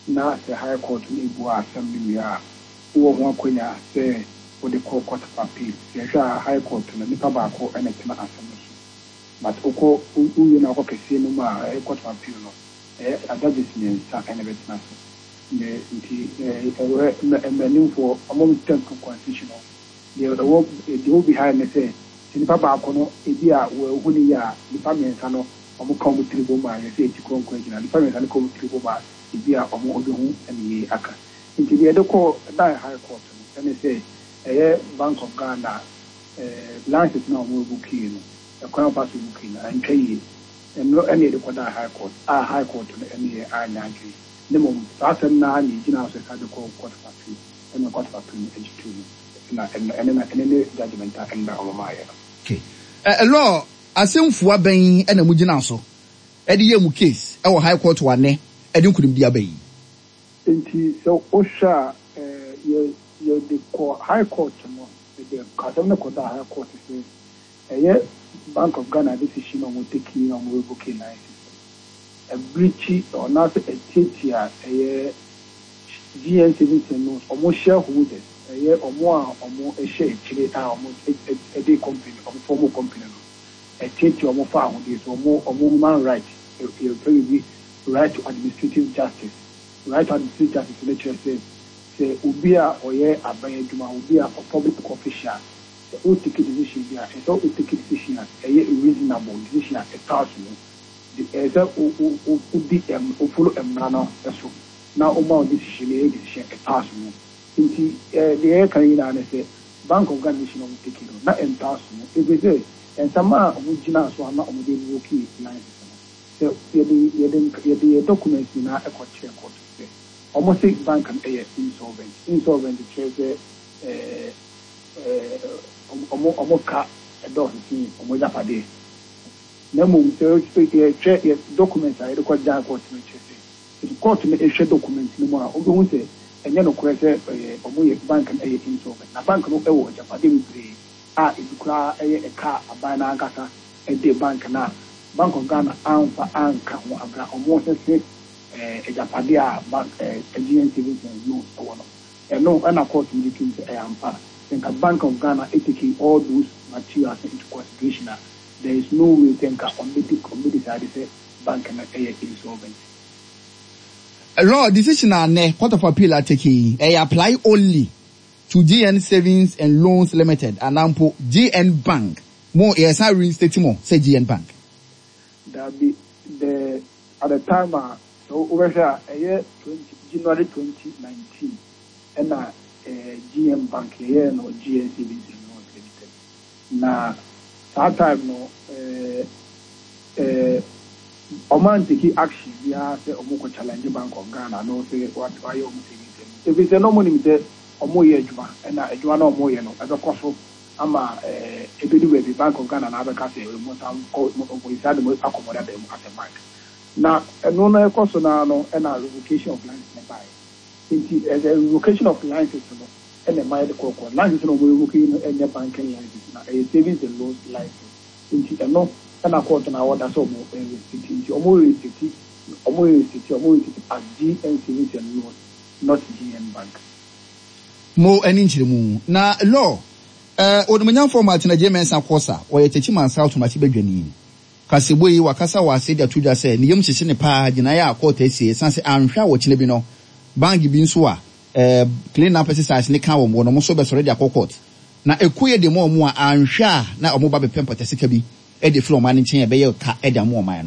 na the high court ni bu assembly a wo ho akonya say wo the court of appeal yehwa high court no nipa ba ko ene tena assembly but oko uyu na ko kese no ma court of appeal no adjudges ni sa ene betena so ne nti menu for among constitutional the will behind me say nipa ba ko no ebi a wo huni ya nipa mensa no omo come tribo ma ye say tikron ko gina nipa mensa no come tribo ma ebi a omo obehu ene aka nti de ko da high court no ene say Bank of Ghana license na omo buki no e kwa pass buki na antwi no ene de ko da high court no ene anya antwi ne mo asem na ni gina so ka de ko court pass ene court pass ni ejitu na ene judgment a enda omo ma ye. Okay. Law asemfua ben ena mu gina so e de ye mu case e wo high court wa ne e de nkunim dia bayi nti so osha ye de ko high court no de kadam na ko da high court say Bank of Ghana decision on taking on we booking license a breach or not a teacher GN7 no almost shareholders omo a share chile almost a day company or formal company a teacher omo fa on this omo human right right to administrative justice nature say ubia oye aban adwuma ubia a public official o take decision here and so take decision a reasonable decision a thousand the o follow emrano so now o ma decision a thousand inti the can you say Bank of Ghana decision o take it na en thousand if we say and some o gina so na o dey work line so the documents na e ko check court say almost bank and insolvent cheze omoka do si omoja pade na mo check documents I record down court no cheze the court me share documents no more obo say enye no kure say omoye bank and insolvent na bank no e wo japade mi a edukura e ka abana ankasa e de bank na Bank of Ghana anfa anka ho abra omo say ejapade a bank GN7 no so no no na court indicates ampa think a Bank of Ghana taking all those materials into consideration there is no way think on the decide say bank na insolvent law decision na court of appeal taking apply only to GN Savings and Loans Limited and ampo GN Bank more yes I reinstate more say GN Bank that be the at the time so over here January 2019 and GM Bank here no GN Savings and Loans Limited na that time no oman take action ya say omo challenge Bank of Ghana no say what why omo say if it's no money say omo ye adwuma na adwuma na omo ye no e be koso ama ebedu we Bank of Ghana na abeka say mo sam ko inside mo accommodate them at the bank na no na koso na no na revocation of license na buy inti as a revocation of license no and the mind ko license no mo revocation no banking license na savings and loans license inti no na court na order so mo inti omo as GN Savings and Loans not GN Bank mo ani nchiremu na law odumanya format na jemensa kosa oye techiman south mati bedwani kasebo yi wakasa wa se dia tudwa se ne yem hyehye ne pa gina ya court asie sanse anhwa wo kine bi no bank bi nso a clean up exercise ne ka wo no mo so be sore dia court na ekuye de mo a anhwa na omo ba be pempota sika bi e de flow man nchen e be ye ka e da mo man no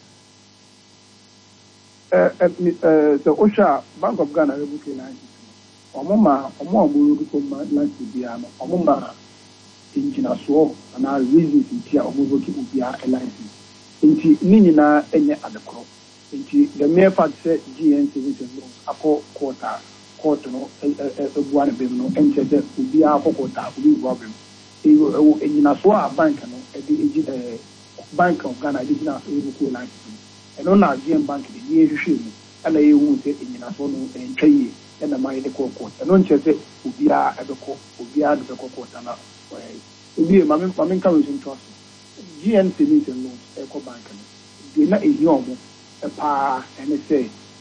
so osha Bank of Ghana rebuke line omoma ko last bia no omoma engineer so na reasons ntia omoboki ubia license nti nini na enye adekro nti the mere fact say GN Savings and Loans akọ court no ebuane bem no enche de ubia akọkọta ubi problem engineer so a bank no e Bank of Ghana engineer so ebuko license eno na GN Bank de ye hwehwe mu ana ye hu say engineer so no entwaye and the mind the court and don't you say ubia ebeko ubia de court na ubi mama can reason trust GN Savings and Loans eco bank no dey na ehiomo e pa and say